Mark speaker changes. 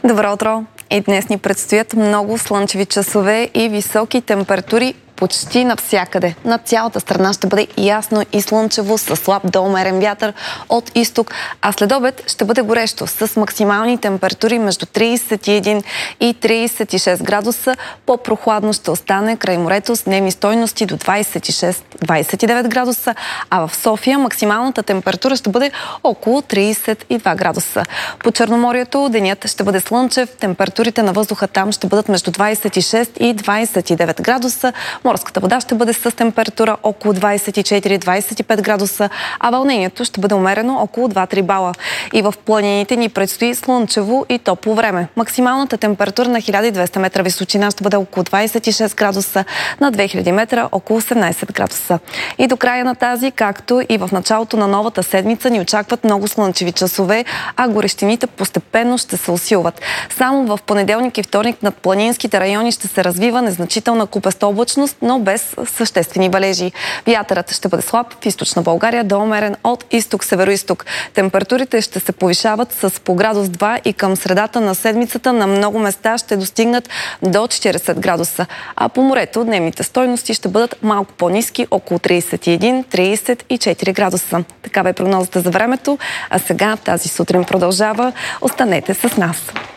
Speaker 1: Добро утро! И днес ни предстоят много слънчеви часове и високи температури почти навсякъде. Над цялата страна ще бъде ясно и слънчево, с слаб до умерен вятър от изток, а след обед ще бъде горещо, с максимални температури между 31 и 36 градуса. По-прохладно ще остане край морето с дневни стойности до 26-29 градуса, а в София максималната температура ще бъде около 32 градуса. По Черноморието денят ще бъде слънчев, температурите на въздуха там ще бъдат между 26 и 29 градуса. Морската вода ще бъде с температура около 24-25 градуса, а вълнението ще бъде умерено около 2-3 бала. И в планините ни предстои слънчево и топло време. Максималната температура на 1200 метра височина ще бъде около 26 градуса, на 2000 метра около 18 градуса. И до края на тази, както и в началото на новата седмица, ни очакват много слънчеви часове, а горещините постепенно ще се усилват. Само в понеделник и вторник над планинските райони ще се развива незначителна купеста облачност, но без съществени валежи. Вятърът ще бъде слаб в източна България до умерен от изток-североизток. Температурите ще се повишават с по градус 2 и към средата на седмицата на много места ще достигнат до 40 градуса. А по морето дневните стойности ще бъдат малко по-ниски, около 31-34 градуса. Такава е прогнозата за времето. А сега тази сутрин продължава. Останете с нас.